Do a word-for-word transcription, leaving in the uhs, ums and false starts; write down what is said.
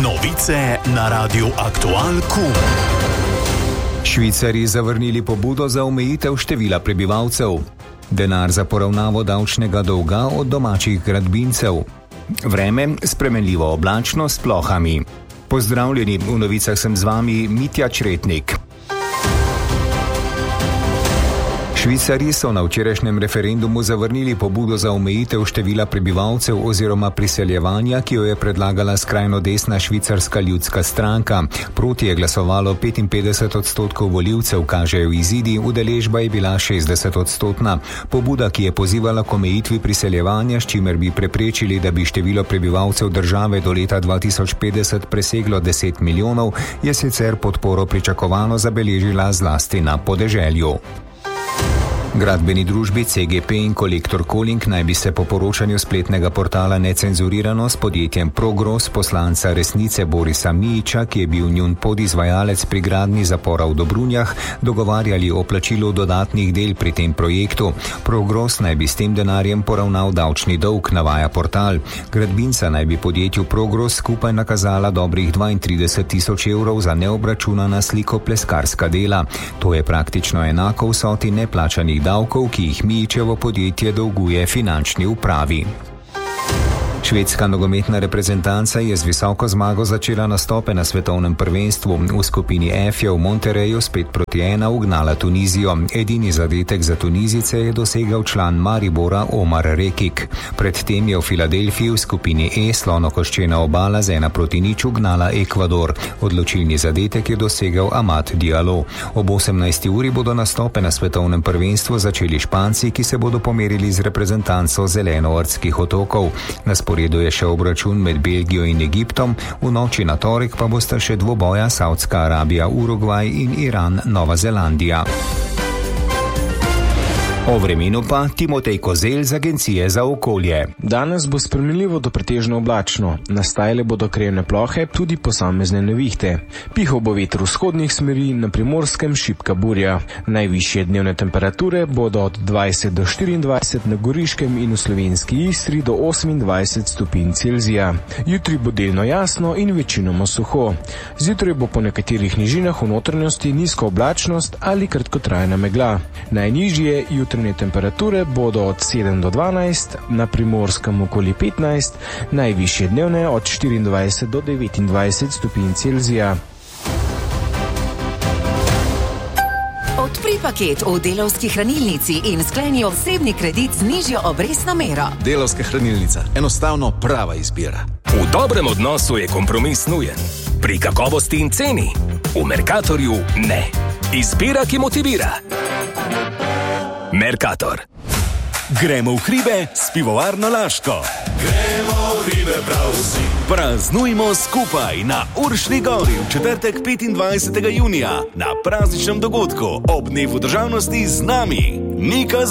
Novice na Radiu Aktual Q. Švicarji zavrnili pobudo za omejitev števila prebivalcev. Denar za poravnavo davčnega dolga od domačih gradbincev. Vreme spremenljivo oblačno s plohami. Pozdravljeni, v novicah sem z vami Mitja Čretnik. Švicarji so na včerajšnjem referendumu zavrnili pobudo za omejitev števila prebivalcev oziroma priseljevanja, ki jo je predlagala skrajno desna švicarska ljudska stranka. Proti je glasovalo petinpetdeset odstotkov volivcev, kažejo izidi, udeležba je bila šestdeset odstotna. Pobuda, ki je pozivala k omejitvi priseljevanja, s čimer bi preprečili, da bi število prebivalcev države do leta dva tisoč petdeset preseglo deset milijonov, je sicer podporo pričakovano zabeležila zlasti na podeželju. Gradbeni družbi C G P in Kolektor Koling naj bi se po poročanju spletnega portala Necenzurirano s podjetjem Progros poslanca Resnice Borisa Mijića, ki je bil njun podizvajalec pri gradnji zapora v Dobrunjah, dogovarjali o plačilu dodatnih del pri tem projektu. Progros naj bi s tem denarjem poravnal davčni dolg, navaja portal. Gradbinca naj bi podjetju Progros skupaj nakazala dobrih dvaintrideset tisoč evrov za neobračunana slikopleskarska dela. To je praktično enako vsoti neplačanih davkov, ki jih Mijićevo podjetje dolguje finančni upravi. Švedska nogometna reprezentanca je z visoko zmago začela nastope na svetovnem prvenstvu. V skupini F je v Monterreyu spet proti ena ugnala Tunizijo. Edini zadetek za Tunizice je dosegal član Maribora Omar Rekik. Predtem je v Filadelfiji v skupini E slonokoščena obala z ena proti nič ugnala Ekvador. Odločilni zadetek je dosegal Amad Diallo. Ob osemnajsti uri bodo nastope na svetovnem prvenstvu začeli Španci, ki se bodo pomerili z reprezentanco Zelenoortskih otokov. Na sporedu je še obračun med Belgijo in Egiptom, v noči na torek pa bosta še dvoboja Saudska Arabija, Urugvaj in Iran, Nova Zelandija. O vremenu pa Timotej Kozelj z Agencije za okolje. Danes bo spremenljivo do pretežno oblačno. Nastajale bodo krajevne plohe, tudi posamezne nevihte. Pihal bo veter vzhodnih smeri, na Primorskem šibka burja. Najvišje dnevne temperature bodo od dvajset do štiriindvajset na Goriškem in v slovenski Istri do osemindvajset stopinj Celzija. Jutri bo delno jasno in večinoma suho. Zjutraj bo po nekaterih nižinah v notranjosti nizko oblačnost ali kratkotrajna megla. Najnižje jutranje temperature bodo od sedem do dvanajst, na Primorskem okoli petnajst, najvišje dnevne od štiriindvajset do devetindvajset stopinj Celzija. Odpri paket v Delavski hranilnici in skleni osebni kredit z nižjo obrestno mero. Delavska hranilnica. Enostavno prava izbira. V dobrem odnosu je kompromis nujen. Pri kakovosti in ceni. V Mercatorju ne. Izbira, ki motivira. Mercator. Gremo v hribe s pivovarno Laško. Gremo v hribe prav vsi. Praznujmo skupaj na Uršni gori v četrtek petindvajsetega junija na prazničnem dogodku ob dnevu državnosti z nami. Nika